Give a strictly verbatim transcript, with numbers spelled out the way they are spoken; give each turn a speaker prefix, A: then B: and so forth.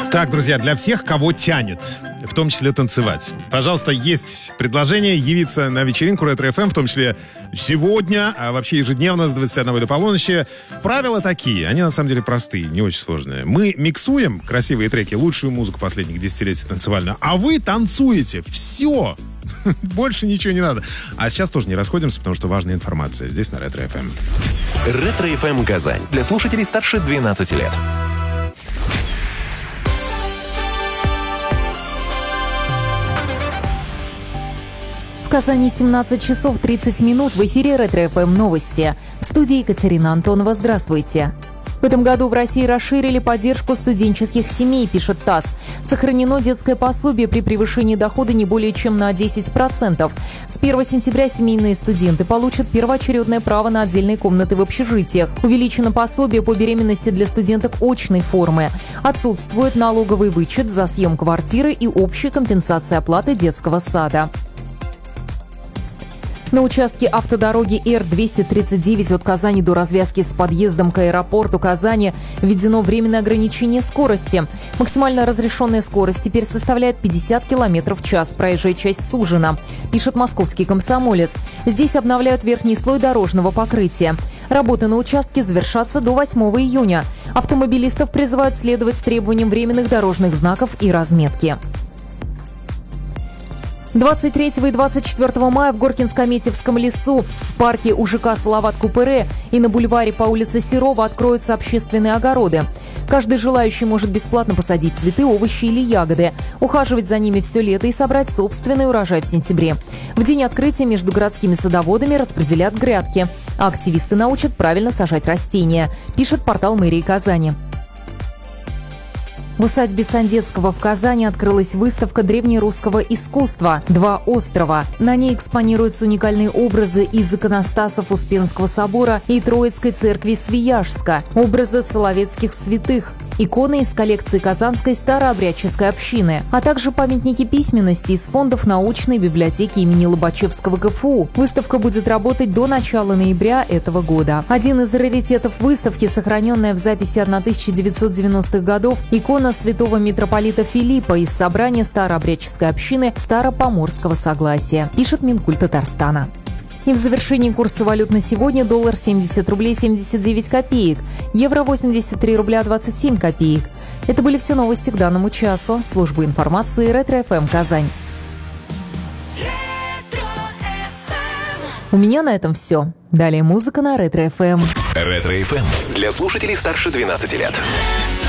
A: Так, друзья, для всех, кого тянет, в том числе танцевать, пожалуйста, есть предложение явиться на вечеринку Ретро эф эм, в том числе сегодня, а вообще ежедневно с двадцати одной до полуночи. Правила такие, они на самом деле простые, не очень сложные. Мы миксуем красивые треки, лучшую музыку последних десятилетий танцевальную, а вы танцуете. Все. Больше ничего не надо. А сейчас тоже не расходимся, потому что важная информация здесь на Ретро эф эм.
B: Ретро эф эм Казань. Для слушателей старше двенадцати лет.
C: В Казани семнадцать часов тридцать минут. В эфире Ретро эф эм новости. В студии Екатерина Антонова. Здравствуйте. В этом году в России расширили поддержку студенческих семей, пишет ТАСС. Сохранено детское пособие при превышении дохода не более чем на десять процентов. С первого сентября семейные студенты получат первоочередное право на отдельные комнаты в общежитиях. Увеличено пособие по беременности для студенток очной формы. Отсутствует налоговый вычет за съем квартиры и общая компенсация оплаты детского сада. На участке автодороги Р двести тридцать девять от Казани до развязки с подъездом к аэропорту Казани введено временное ограничение скорости. Максимально разрешенная скорость теперь составляет пятьдесят километров в час. Проезжая часть сужена, пишет московский «Комсомолец». Здесь обновляют верхний слой дорожного покрытия. Работы на участке завершатся до восьмого июня. Автомобилистов призывают следовать требованиям временных дорожных знаков и разметки. двадцать третьего и двадцать четвёртого мая в Горкинско-Метьевском лесу, в парке у ЖК Салават-Купере и на бульваре по улице Серова откроются общественные огороды. Каждый желающий может бесплатно посадить цветы, овощи или ягоды, ухаживать за ними все лето и собрать собственный урожай в сентябре. В день открытия между городскими садоводами распределят грядки, а активисты научат правильно сажать растения, пишет портал мэрии Казани. В усадьбе Сандетского в Казани открылась выставка древнерусского искусства «Два острова». На ней экспонируются уникальные образы из иконостасов Успенского собора и Троицкой церкви Свияжска, образы соловецких святых, иконы из коллекции Казанской старообрядческой общины, а также памятники письменности из фондов научной библиотеки имени Лобачевского ка эф у. Выставка будет работать до начала ноября этого года. Один из раритетов выставки – сохраненная в записи тысяча девятьсот девяностых годов икона святого митрополита Филиппа из собрания старообрядческой общины Старопоморского согласия, пишет Минкульт Татарстана. И в завершении курса валют на сегодня: доллар семьдесят рублей семьдесят девять копеек, евро восемьдесят три рубля двадцать семь копеек. Это были все новости к данному часу. Служба информации Ретро эф эм Казань. У меня на этом все. Далее музыка на Ретро эф эм.
B: Ретро эф эм для слушателей старше двенадцати лет.